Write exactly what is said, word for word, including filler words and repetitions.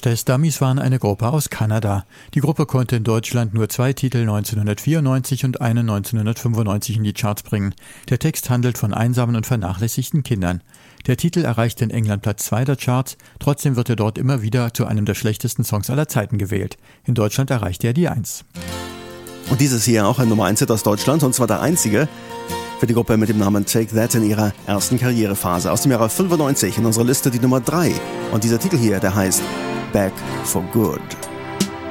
Test Dummies waren eine Gruppe aus Kanada. Die Gruppe konnte in Deutschland nur zwei Titel neunzehnhundertvierundneunzig und einen neunzehnhundertfünfundneunzig in die Charts bringen. Der Text handelt von einsamen und vernachlässigten Kindern. Der Titel erreichte in England Platz zwei der Charts, trotzdem wird er dort immer wieder zu einem der schlechtesten Songs aller Zeiten gewählt. In Deutschland erreichte er die eins. Und dieses hier auch ein Nummer eins Hit aus Deutschland, und zwar der einzige für die Gruppe mit dem Namen Take That in ihrer ersten Karrierephase. Aus dem Jahre fünfundneunzig in unserer Liste die Nummer drei. Und dieser Titel hier, der heißt Back for Good.